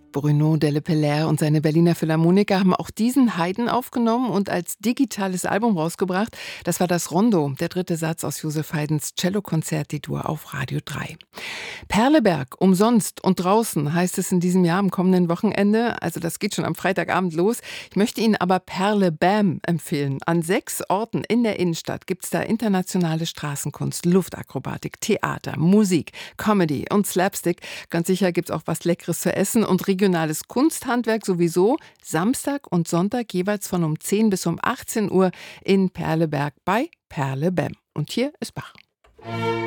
Bruno Delle-Pellaire und seine Berliner Philharmoniker haben auch diesen Haydn aufgenommen und als digitales Album rausgebracht. Das war das Rondo, der dritte Satz aus Joseph Haydns Cellokonzert D-Dur auf Radio 3. Perleberg, umsonst und draußen heißt es in diesem Jahr am kommenden Wochenende. Also das geht schon am Freitagabend los. Ich möchte Ihnen aber Perle-Bam empfehlen. An 6 Orten in der Innenstadt gibt es da internationale Straßenkunst, Luftakrobatik, Theater, Musik, Comedy und Slapstick. Ganz sicher gibt es auch was Leckeres zu essen und regionales Kunsthandwerk sowieso. Samstag und Sonntag jeweils von um 10 bis um 18 Uhr in Perleberg bei Perle-Bam. Und hier ist Bach.